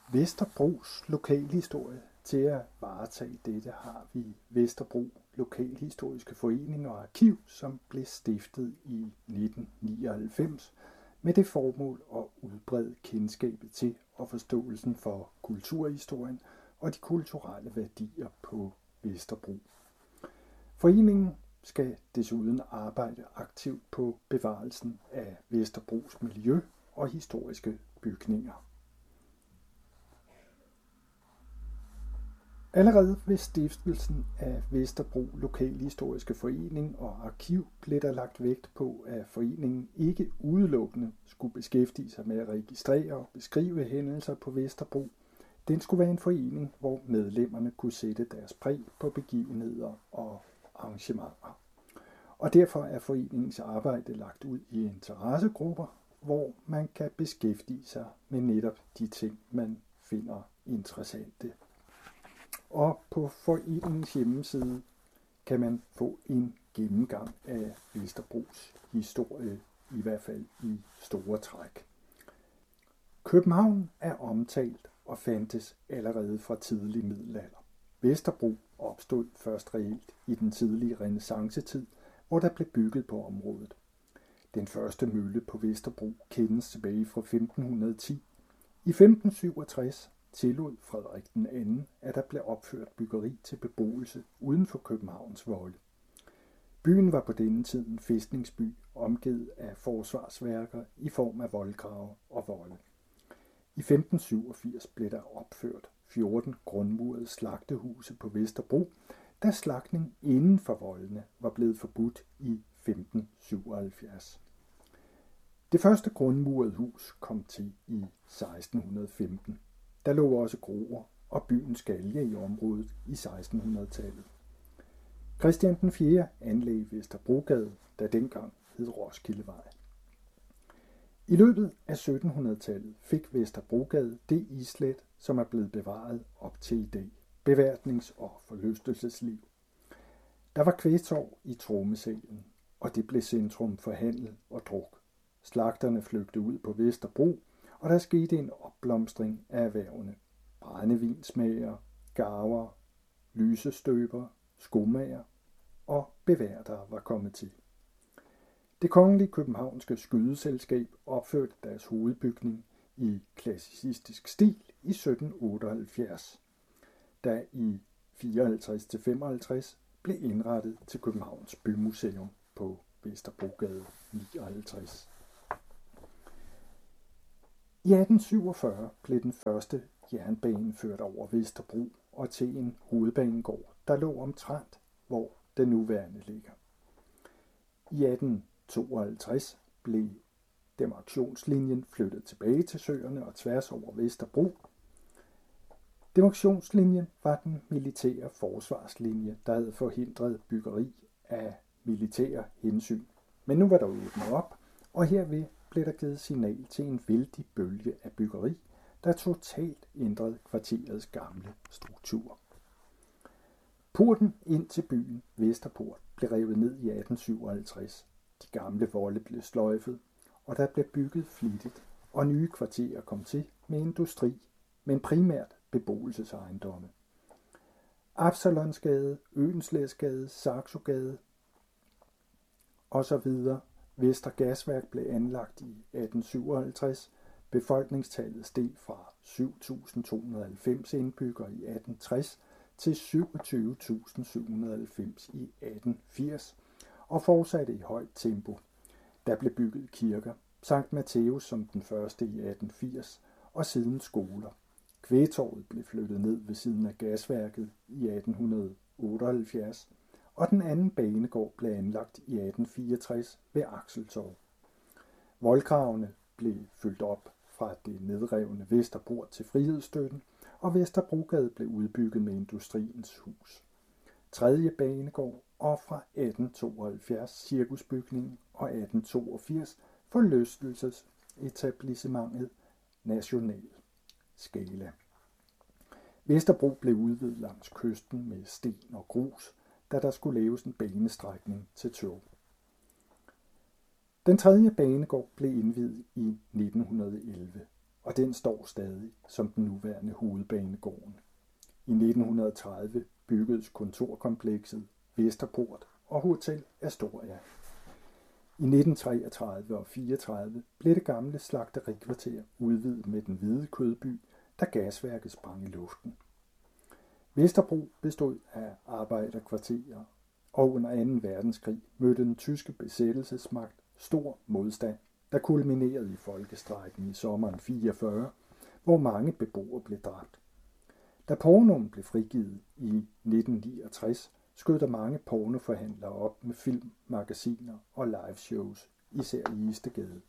Vesterbros lokalhistorie. Til at varetage dette har vi Vesterbro Lokalhistoriske Forening og Arkiv, som blev stiftet i 1999 med det formål at udbrede kendskabet til og forståelsen for kulturhistorien og de kulturelle værdier på Vesterbro. Foreningen skal desuden arbejde aktivt på bevarelsen af Vesterbros miljø og historiske bygninger. Allerede ved stiftelsen af Vesterbro Lokalhistoriske Forening og Arkiv blev der lagt vægt på, at foreningen ikke udelukkende skulle beskæftige sig med at registrere og beskrive hændelser på Vesterbro. Den skulle være en forening, hvor medlemmerne kunne sætte deres præg på begivenheder og arrangementer. Og derfor er foreningens arbejde lagt ud i interessegrupper, hvor man kan beskæftige sig med netop de ting, man finder interessante. Og på foreningens hjemmeside kan man få en gennemgang af Vesterbros historie, i hvert fald i store træk. København er omtalt og fandtes allerede fra tidlig middelalder. Vesterbro opstod først reelt i den tidlige renæssancetid, hvor der blev bygget på området. Den første mølle på Vesterbro kendes tilbage fra 1510. I 1567 tillod Frederik II, at der blev opført byggeri til beboelse uden for Københavns volde. Byen var på denne tid en fæstningsby, omgivet af forsvarsværker i form af voldgrave og volde. I 1587 blev der opført 14 grundmurede slagtehuse på Vesterbro, da slagtning inden for voldene var blevet forbudt i 1577. Det første grundmurede hus kom til i 1615. Der lå også groer og byens galge i området i 1600-tallet. Christian den 4. anlagde Vesterbrogade, der dengang hed Roskildevej. I løbet af 1700-tallet fik Vesterbrogade det islet, som er blevet bevaret op til i dag. Beværtnings- og forlystelsesliv. Der var kvægtorv i Trommesalen, og det blev centrum for handel og druk. Slagterne flygtede ud på Vesterbro, og der skete en opblomstring af erhvervene. Brændevinsmager, garver, lysestøber, skomager og beværtere var kommet til. Det kongelige københavnske skydeselskab opførte deres hovedbygning i klassicistisk stil i 1778, der i 54-55 blev indrettet til Københavns Bymuseum på Vesterbrogade 59. I 1847 blev den første jernbane ført over Vesterbro og til en hovedbanegård, der lå omtrent, hvor den nuværende ligger. I 1852 blev demarkationslinjen flyttet tilbage til søerne og tværs over Vesterbro. Demarkationslinjen var den militære forsvarslinje, der havde forhindret byggeri af militære hensyn. Men nu var der åbnet op, og herved blev der givet signal til en vældig bølge af byggeri, der totalt ændrede kvarterets gamle struktur. Porten ind til byen, Vesterport, blev revet ned i 1857. De gamle volde blev sløjfet, og der blev bygget flittigt, og nye kvarterer kom til med industri, men primært beboelsesejendomme. Absalonsgade, Øenslæsgade, Saxogade osv. Vestergasværk blev anlagt i 1857. Befolkningstallet steg fra 7.290 indbyggere i 1860 til 27.790 i 1880 og fortsatte i højt tempo. Der blev bygget kirker, Sankt Matthæus som den første i 1880 og siden skoler. Kvægtorvet blev flyttet ned ved siden af gasværket i 1878, og den anden banegård blev anlagt i 1864 ved Akseltorv. Voldgravene blev fyldt op fra det nedrevne Vesterbro til Frihedsstøtten, og Vesterbrogade blev udbygget med Industriens Hus. Tredje banegård og fra 1872 cirkusbygningen og 1882 forlystelsesetablissementet National Scala. Vesterbro blev udvidet langs kysten med sten og grus, da der skulle laves en banestrækning til tog. Den tredje banegård blev indviet i 1911. og den står stadig som den nuværende Hovedbanegården. I 1930 byggedes kontorkomplekset Vesterport og Hotel Astoria. I 1933 og 34 blev det gamle slagterikvarter udvidet med den hvide kødby, da gasværket sprang i luften. Vesterbro bestod af arbejderkvarterer, og under 2. verdenskrig mødte den tyske besættelsesmagt stor modstand, der kulminerede i folkestrejken i sommeren 44, hvor mange beboere blev dræbt. Da pornoen blev frigivet i 1969, skød der mange pornoforhandlere op med film, magasiner og liveshows, især i Istegade.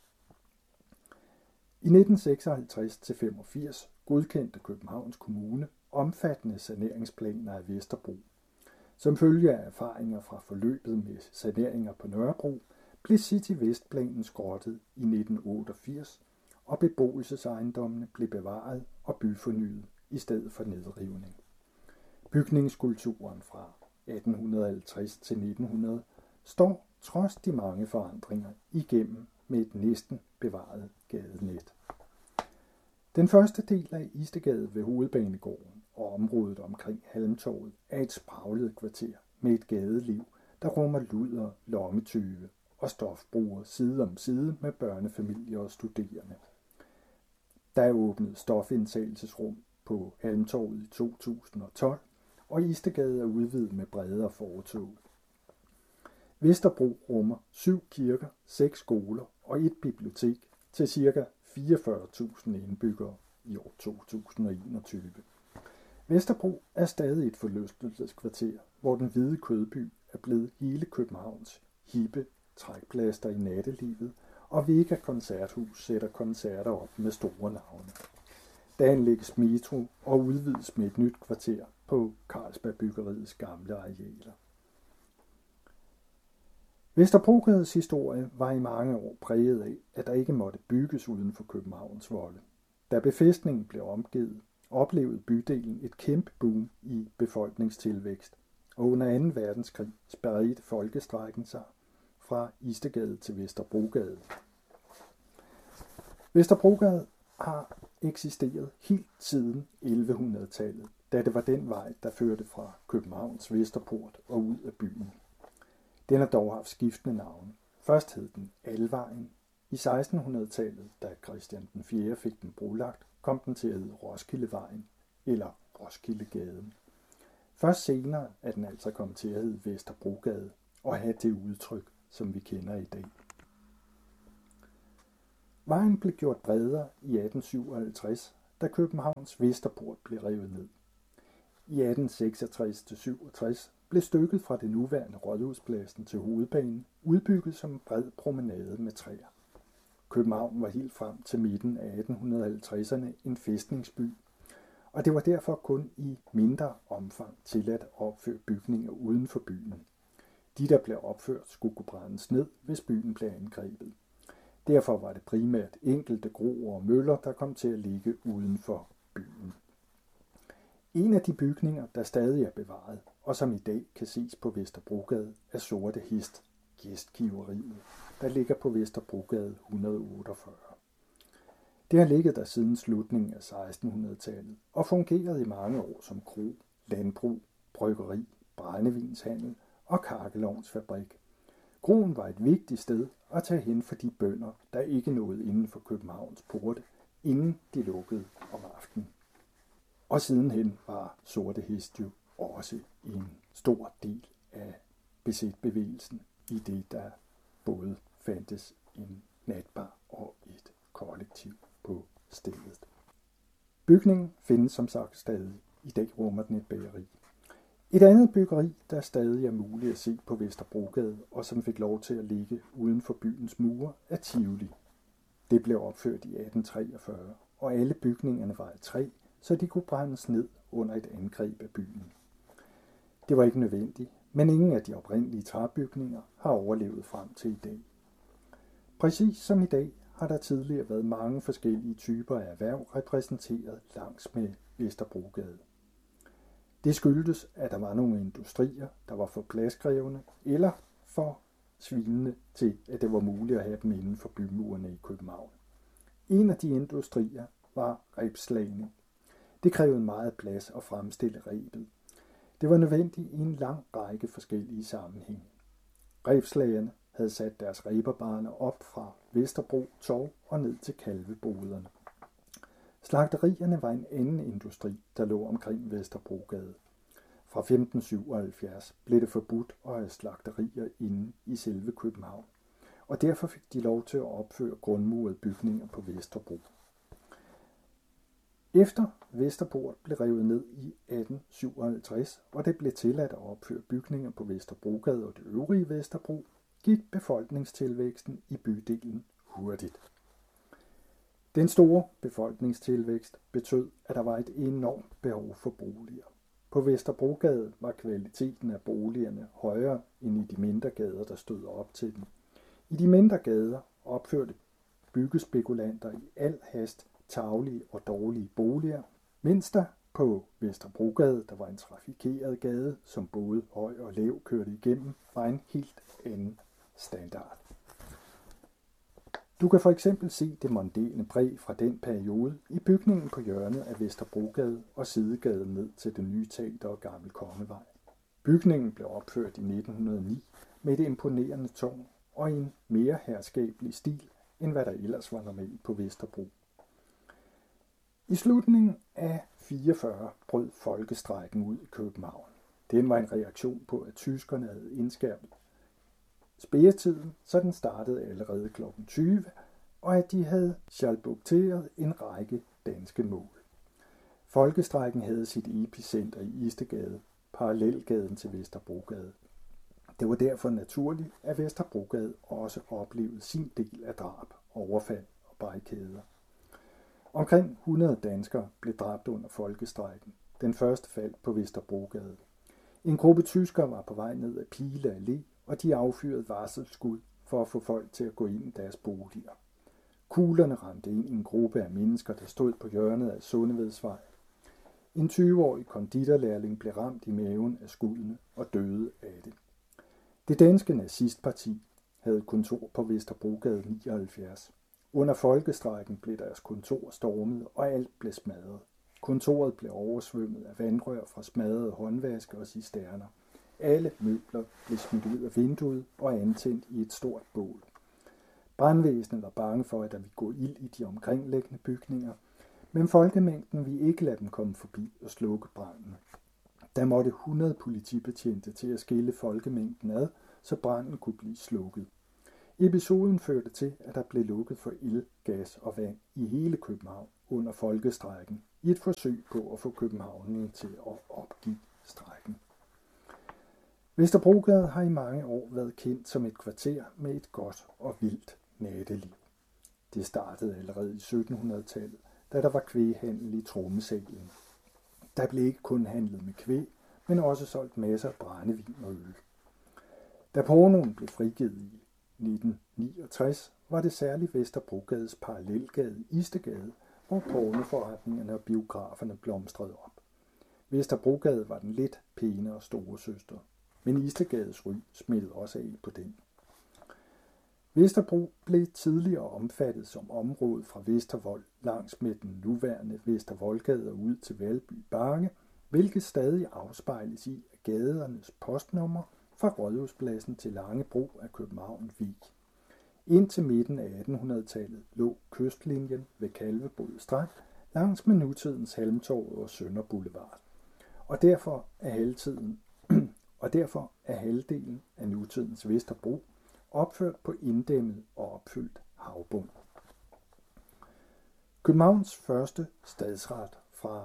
I 1956-85 godkendte Københavns Kommune omfattende saneringsplaner af Vesterbro. Som følge af erfaringer fra forløbet med saneringer på Nørrebro, blev City Vest-planen skrottet i 1988, og beboelsesejendommene blev bevaret og byfornyet i stedet for nedrivning. Bygningskulturen fra 1850 til 1900 står trods de mange forandringer igennem med et næsten bevaret gadenet. Den første del af Istegade ved Hovedbanegården og området omkring Halmtorvet er et spraglet kvarter med et gadeliv, der rummer luder, lommetyve og stofbrugere side om side med børnefamilier og studerende. Der er åbnet stofindtagelsesrum på Halmtorvet i 2012, og Istegade er udvidet med bredere fortov. Vesterbro rummer 7 kirker, 6 skoler og et bibliotek til ca. 44.000 indbyggere i år 2021. Vesterbro er stadig et forlystelseskvarter, hvor den hvide kødby er blevet hele Københavns hippe trækplaster i nattelivet, og Vega Koncerthus sætter koncerter op med store navne. Der anlægges metro og udvides med et nyt kvarter på Carlsbergbyggeriets gamle arealer. Vesterbrogades historie var i mange år præget af, at der ikke måtte bygges uden for Københavns volde. Da befæstningen blev omgivet, oplevede bydelen et kæmpe boom i befolkningstilvækst, og under 2. verdenskrig spredte folkestrejken sig fra Istegade til Vesterbrogade. Vesterbrogade har eksisteret helt siden 1100-tallet, da det var den vej, der førte fra Københavns Vesterport og ud af byen. Den har dog haft skiftende navne. Først hed den Alvejen. I 1600-tallet, da Christian den 4. fik den brolagt, kom den til at hedde Roskildevejen eller Roskildegaden. Først senere er den altså kommet til at hedde Vesterbrogade og have det udtryk, som vi kender i dag. Vejen blev gjort bredere i 1857, da Københavns Vesterport blev revet ned. I 1866-67 blev stykket fra det nuværende Rådhuspladsen til Hovedbanen udbygget som en bred promenade med træer. København var helt frem til midten af 1850'erne en fæstningsby, og det var derfor kun i mindre omfang tilladt at opføre bygninger uden for byen. De, der blev opført, skulle kunne brændes ned, hvis byen blev angrebet. Derfor var det primært enkelte groer og møller, der kom til at ligge uden for byen. En af de bygninger, der stadig er bevaret, og som i dag kan ses på Vesterbrogade, er Sorte Hest, gæstkiveriet, der ligger på Vesterbrogade 148. Det har ligget der siden slutningen af 1600-tallet og fungeret i mange år som kro, landbrug, bryggeri, brændevinshandel og kakkelovnsfabrik. Kroen var et vigtigt sted at tage hen for de bønder, der ikke nåede inden for Københavns porte, inden de lukkede om aftenen. Og sidenhen var Sorte Hest jo også en stor del af besætbevægelsen, i det der både fandtes en natbar og et kollektiv på stedet. Bygningen findes som sagt stadig. I dag rummer den et bageri. Et andet byggeri, der stadig er muligt at se på Vesterbrogade, og som fik lov til at ligge uden for byens mure, er Tivoli. Det blev opført i 1843, og alle bygningerne var af træ, så de kunne brændes ned under et angreb af byen. Det var ikke nødvendigt, men ingen af de oprindelige træbygninger har overlevet frem til i dag. Præcis som i dag har der tidligere været mange forskellige typer af erhverv repræsenteret langs med Vesterbrogade. Det skyldtes, at der var nogle industrier, der var for pladskrævende eller for svinende til, at det var muligt at have dem inden for bymurene i København. En af de industrier var rebslagning. Det krævede meget plads at fremstille rebet. Det var nødvendigt i en lang række forskellige sammenhænge. Rebslagerne havde sat deres reberbaner op fra Vesterbro Torv og ned til kalveboderne. Slagterierne var en anden industri, der lå omkring Vesterbrogade. Fra 1577 blev det forbudt at have slagterier inde i selve København, og derfor fik de lov til at opføre grundmurede bygninger på Vesterbro. Efter Vesterport blev revet ned i 1857, og det blev tilladt at opføre bygninger på Vesterbrogade og det øvrige Vesterbro, gik befolkningstilvæksten i bydelen hurtigt. Den store befolkningstilvækst betød, at der var et enormt behov for boliger. På Vesterbrogade var kvaliteten af boligerne højere end i de mindre gader, der stod op til dem. I de mindre gader opførte byggespekulanter i al hast tarvelige og dårlige boliger, mens der på Vesterbrogade, der var en trafikeret gade, som både høj og lav kørte igennem, var en helt anden standard. Du kan for eksempel se det mondæne præg fra den periode i bygningen på hjørnet af Vesterbrogade og sidegaden ned til det nye teater og Gammel Kongevej. Bygningen blev opført i 1909 med et imponerende tårn og i en mere herskabelig stil, end hvad der ellers var normalt på Vesterbro. I slutningen af 44 brød folkestrejken ud i København. Den var en reaktion på, at tyskerne havde indskærpet spærretiden, så den startede allerede kl. 20, og at de havde schalbukteret en række danske mål. Folkestrejken havde sit epicenter i Istedgade, parallelgaden til Vesterbrogade. Det var derfor naturligt, at Vesterbrogade også oplevede sin del af drab, overfald og barrikader. Omkring 100 danskere blev dræbt under folkestrejken. Den første faldt på Vesterbrogade. En gruppe tyskere var på vej ned ad Pile Allé, og de affyrede varselsskud for at få folk til at gå ind i deres boliger. Kuglerne ramte ind i en gruppe af mennesker, der stod på hjørnet af Sundevedsvej. En 20-årig konditorlærling blev ramt i maven af skuddene og døde af det. Det danske nazistparti havde kontor på Vesterbrogade 79. Under folkestrejken blev deres kontor stormet, og alt blev smadret. Kontoret blev oversvømmet af vandrør fra smadrede håndvaske og cisterner. Alle møbler blev smidt ud af vinduet og antændt i et stort bål. Brandvæsenet var bange for, at der ville gå ild i de omkringliggende bygninger, men folkemængden ville ikke lade dem komme forbi og slukke branden. Der måtte 100 politibetjente til at skille folkemængden ad, så branden kunne blive slukket. Episoden førte til, at der blev lukket for el, gas og vand i hele København under folkestrejken i et forsøg på at få københavnerne til at opgive strejken. Vesterbrogade har i mange år været kendt som et kvarter med et godt og vildt natteliv. Det startede allerede i 1700-tallet, da der var kvæghandel i Trommesalen. Der blev ikke kun handlet med kvæg, men også solgt masser af brændevin og øl. Da pornoen blev frigivet i 1969, var det særligt Vesterbrogades parallelgade Istedgade, hvor pornoforretningerne og biograferne blomstrede op. Vesterbrogade var den lidt pænere store søster, men Istedgades ry smittede også af på den. Vesterbro blev tidligere omfattet som område fra Vestervold langs med den nuværende Vestervoldgade og ud til Valby Bakke, hvilket stadig afspejles i gadernes postnummer fra Rådhuspladsen til Langebro af København Vig. Indtil midten af 1800-tallet lå kystlinjen ved Kalvebod Strand langs med nutidens Halmtorvet og Sønder Boulevard, og derfor er halvdelen af nutidens Vesterbro opført på inddæmmet og opfyldt havbund. Københavns første stadsret fra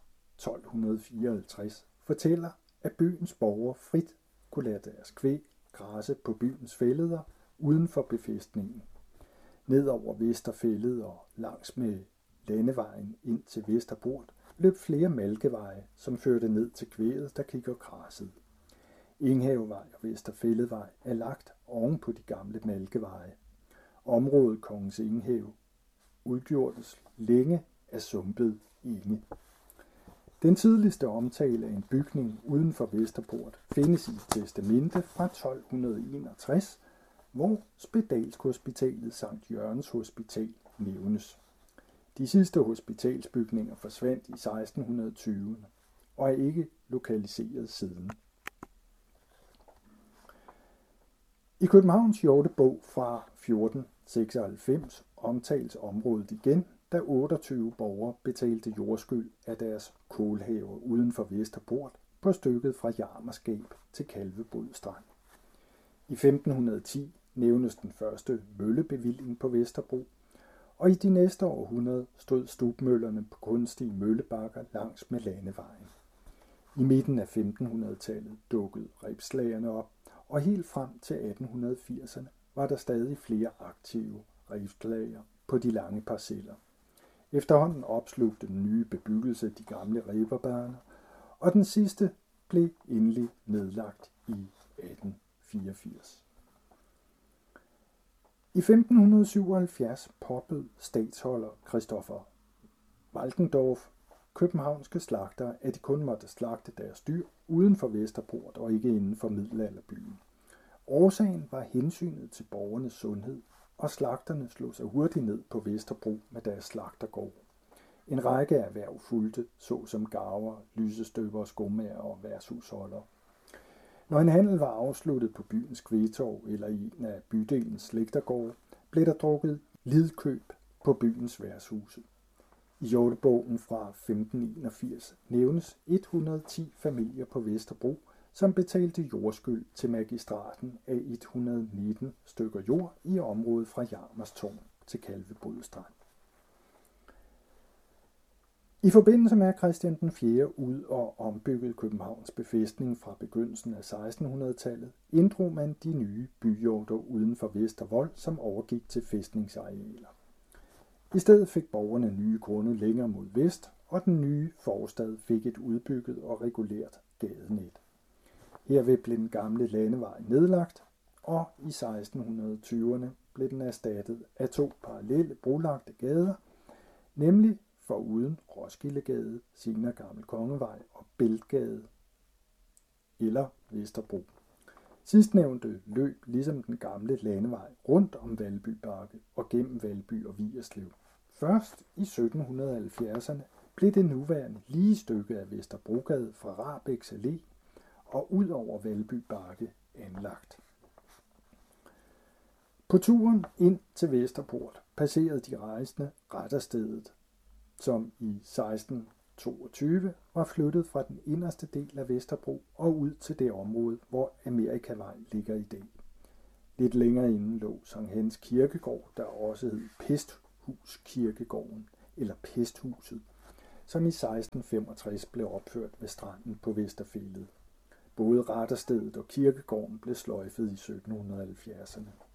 1254 fortæller, at byens borgere frit kunne lade deres kvæg græsse på byens fælleder uden for befæstningen. Ned over Vesterfællet og langs med landevejen ind til Vesterport løb flere malkeveje, som førte ned til kvæget, der gik og græssede. Enghavevej og Vesterfælledvej er lagt oven på de gamle malkeveje. Området Kongens Enghave udgjortes længe af sumpet enge. Den tidligste omtale af en bygning uden for Vesterport findes i et testamente fra 1261, hvor Spedalsk Hospitalet Sankt Jørgens Hospital nævnes. De sidste hospitalsbygninger forsvandt i 1620'erne og er ikke lokaliseret siden. I Københavns Hjortebog fra 1496 omtales området igen, da 28 borgere betalte jordskyld af deres kålhaver uden for Vesterport på stykket fra Jarmerskab til Kalvebod Strand. I 1510 nævnes den første møllebevilling på Vesterbro, og i de næste århundreder stod stubmøllerne på kunstige møllebakker langs med landevejen. I midten af 1500-tallet dukkede rebslagerne op, og helt frem til 1880'erne var der stadig flere aktive rebslager på de lange parceller. Efterhånden opslugte den nye bebyggelse de gamle reberbaner, og den sidste blev endelig nedlagt i 1884. I 1577 påbød statsholder Christopher Walkendorf københavnske slagtere, at de kun måtte slagte deres dyr uden for Vesterport og ikke inden for middelalderbyen. Årsagen var hensynet til borgernes sundhed, og slagterne slog sig hurtigt ned på Vesterbro med deres slagtergård. En række erhverv fulgte, såsom garver, lysestøbere, skomager og værtshusholdere. Når en handel var afsluttet på byens kvægtorv eller i en af bydelens slægtergårde, blev der drukket lidkøb på byens værtshuse. I Hjortebogen fra 1581 nævnes 110 familier på Vesterbro, som betalte jordskyld til magistraten af 119 stykker jord i området fra Jarmerstårn til Kalvebod Strand. I forbindelse med at Christian den 4. ud- og ombyggede Københavns befæstning fra begyndelsen af 1600-tallet, inddrog man de nye byhjorter uden for Vestervold, som overgik til fæstningsarealer. I stedet fik borgerne nye grunde længere mod vest, og den nye forstad fik et udbygget og regulært gadenet. Herved blev den gamle landevej nedlagt, og i 1620'erne blev den erstattet af 2 parallelle brolagte gader, nemlig foruden Roskildegade, senere Gammel Kongevej og Bæltgade eller Vesterbro. Sidstnævnte løb ligesom den gamle landevej rundt om Valby Bakke og gennem Valby og Vigerslev. Først i 1770'erne blev det nuværende lige stykke af Vesterbrogade fra Rahbeks Allé og ud over Valby Bakke anlagt. På turen ind til Vesterport passerede de rejsende retterstedet, som i 1622 var flyttet fra den inderste del af Vesterbro og ud til det område, hvor Amerikavej ligger i dag. Lidt længere inden lå Sankt Hans Kirkegård, der også hed Pesthuskirkegården eller Pesthuset, som i 1665 blev opført ved stranden på Vesterfælled. Både retterstedet og kirkegården blev sløjfet i 1770'erne.